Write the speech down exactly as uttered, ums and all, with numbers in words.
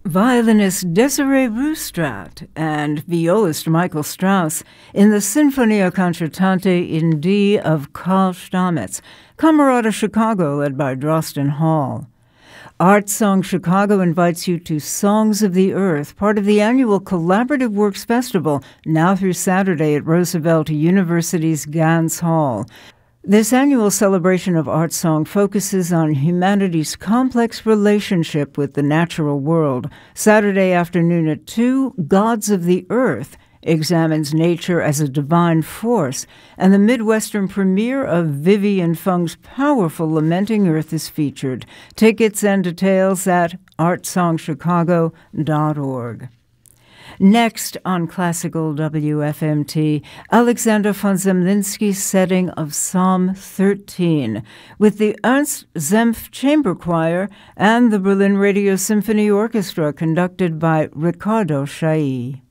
Violinist Desiree Rustrat and violist Michael Strauss in the Sinfonia Concertante in D of Carl Stamitz, Camerata Chicago led by Drosten Hall. Art Song Chicago invites you to Songs of the Earth, part of the annual Collaborative Works Festival, now through Saturday at Roosevelt University's Gans Hall. This annual celebration of art song focuses on humanity's complex relationship with the natural world. Saturday afternoon at two, Gods of the Earth examines nature as a divine force, and the Midwestern premiere of Vivian Fung's powerful Lamenting Earth is featured. Tickets and details at art song chicago dot org. Next on Classical W F M T, Alexander von Zemlinsky's setting of Psalm thirteen with the Ernst Zempf Chamber Choir and the Berlin Radio Symphony Orchestra conducted by Ricardo Chailly.